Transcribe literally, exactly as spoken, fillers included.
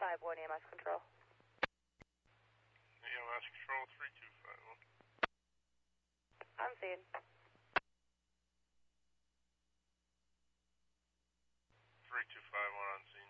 five one, E M S Control. E M S Control, three two five one. I'm seeing. three two five one on scene.